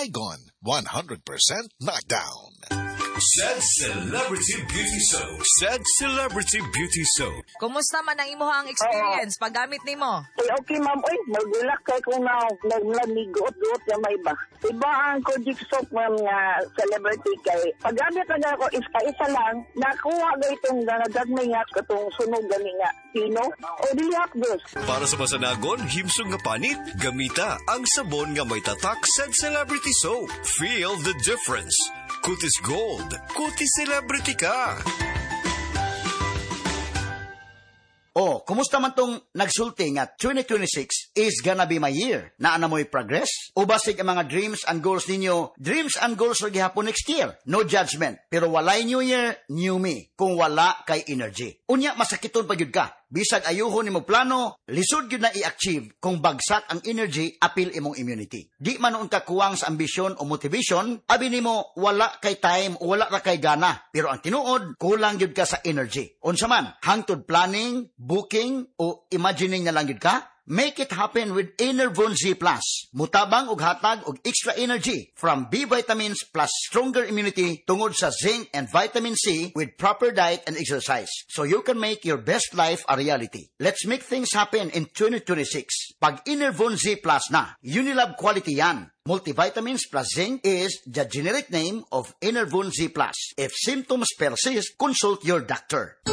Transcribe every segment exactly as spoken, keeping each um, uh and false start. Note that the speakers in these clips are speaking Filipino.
Saigon, one hundred percent knockdown. Said Celebrity Beauty Soap. Said Celebrity Beauty Soap. Kumusta man ang imuhang experience paggamit nimo? Ay, okay, ma'am. Uy, magulak kay kung na naglamiguot-guot na may iba. Iba ang Kojic soap, ma'am, nga celebrity kay. Paggamit na ako, isa-isa lang, nakuha ga itong nagagmay nga katong sunog gani nga. Pino? O diyak dos. Para sa masanagon, himsog nga panit, gamita ang sabon nga may tatak Said Celebrity Soap. Feel the difference. Kutis Gold. Kutis Celebrity ka. Oh, kumusta man tong nagsulti nga twenty twenty-six is gonna be my year? Naana mo'y progress? O basig ang mga dreams and goals ninyo, dreams and goals ra gihapon next year? No judgment. Pero walay new year, new me. Kung wala kay energy. Unya, masakiton pa gyud ka. Bisag ayuhon nimo plano, lisod gyud na i-achieve kung bagsak ang energy, apil imong immunity. Di man noon ka kuwang sa ambisyon o motivation, abi nimo wala kay time o wala ra kay gana. Pero ang tinuod, kulang gyud ka sa energy. Unsa man, hangtod planning, booking o imagining na lang gyud ka? Make it happen with Enervon Z Plus. Mutabang og hatag og extra energy from B vitamins plus stronger immunity tungod sa zinc and vitamin C with proper diet and exercise. So you can make your best life a reality. Let's make things happen in twenty twenty-six. Pag Enervon Z Plus na, Unilab quality yan. Multivitamins plus zinc is the generic name of Enervon Z Plus. If symptoms persist, consult your doctor.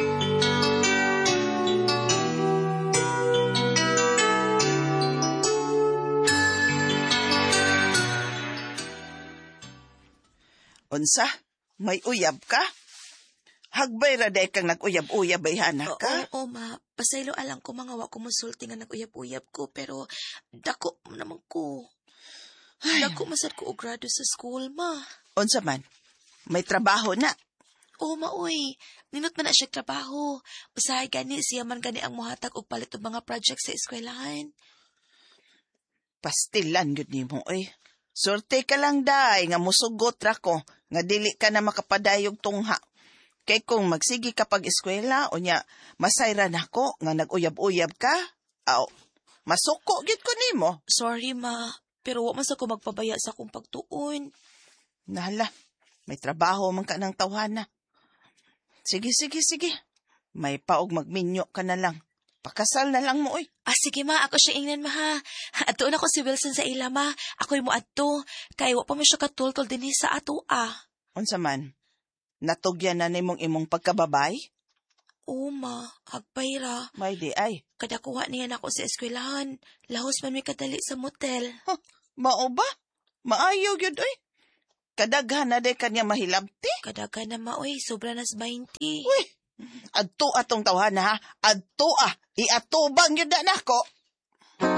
Unsa? May uyab ka? Hagbay ra day kang nag-uyab-uyab ay hanak ka? Oo, oo, ma. Pasaylo alang ko mga wa kumusulti nga nag-uyab-uyab ko, pero dako naman ko. Ay. Dako masad ko og grado sa school, ma. Unsa man? May trabaho na? Oo, ma, uy. Ninot man na siya trabaho. Usahay gani, siya man gani ang muhatag og palit og mga project sa eskwelahan. Pastilan yun ni mo, oy. Sorte ka lang, day, nga musugot ra ko, nga dili ka na makapadayog tungha. Kay kung magsigi ka pag-eskwela, o nya, masayra na ko, nga nag-uyab-uyab ka, aw, masuko, git ko ni mo. Sorry, ma, pero wa man sa ko magpabaya sa akong pagtuon. Nala, may trabaho man ka ng tawhana. Sige, sige, sige. May paog magminyo ka na lang. Pakasal na lang mo, oy. Ah, sige ma, ako siya ingnan ma ha. Ato na ko si Wilson sa ila ma. Ako'y mo adto. Kaya wa pa mo siya katultol din sa ato ah. Unsa man? Natugyan na nimong imong pagkababay? Oo ma, agpay ra. May di ay. Kada kuha niya na ako sa eskwelahan. Lahos man may kadali sa motel. Huh, mao ba? Maayaw yun, oy. Kadaghan na day kanya mahilabti. Kadaghan na ma, oy. Sobra nas twenty. Uy, adto atong tawhan ha. Adto ah. Iatubang yun na nako.